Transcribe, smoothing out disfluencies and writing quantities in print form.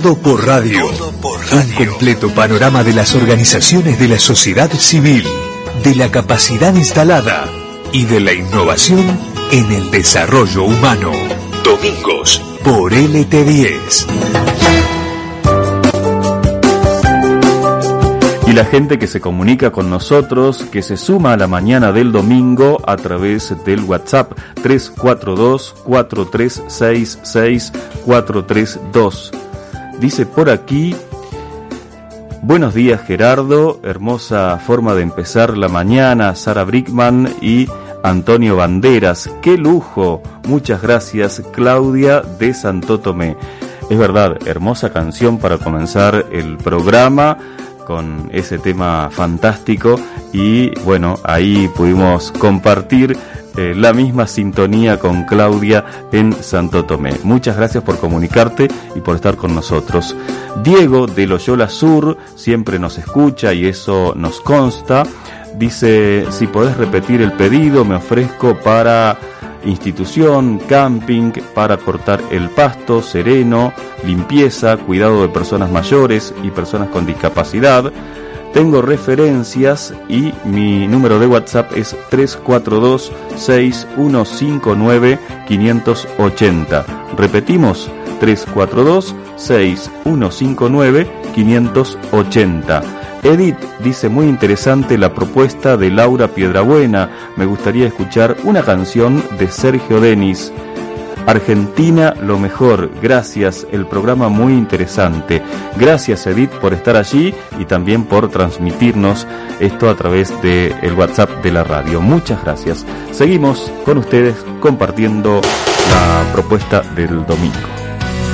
Todo por Radio. Un completo panorama de las organizaciones de la sociedad civil, de la capacidad instalada y de la innovación en el desarrollo humano. Domingos por LT10. Y la gente que se comunica con nosotros, que se suma a la mañana del domingo a través del WhatsApp 342-4366-432. Dice por aquí: buenos días Gerardo, hermosa forma de empezar la mañana, Sara Brickman y Antonio Banderas, qué lujo, muchas gracias Claudia de Santo Tomé. Es verdad, hermosa canción para comenzar el programa con ese tema fantástico y bueno, ahí pudimos compartir la misma sintonía con Claudia en Santo Tomé. Muchas gracias por comunicarte y por estar con nosotros. Diego de Loyola Sur siempre nos escucha y eso nos consta. Dice, si podés repetir el pedido, me ofrezco para institución, camping, para cortar el pasto, sereno, limpieza, cuidado de personas mayores y personas con discapacidad. Tengo referencias y mi número de WhatsApp es 342-6159-580. Repetimos, 342-6159-580. Edith dice, muy interesante la propuesta de Laura Piedrabuena. Me gustaría escuchar una canción de Sergio Denis. Argentina, lo mejor. Gracias, el programa muy interesante. Gracias Edith por estar allí y también por transmitirnos esto a través del WhatsApp de la radio. Muchas gracias. Seguimos con ustedes compartiendo la propuesta del domingo.